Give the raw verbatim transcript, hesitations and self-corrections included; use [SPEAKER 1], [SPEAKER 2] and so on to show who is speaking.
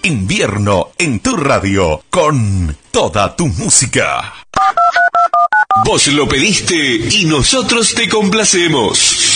[SPEAKER 1] Invierno en tu radio, con toda tu música.
[SPEAKER 2] Vos lo pediste y nosotros te complacemos.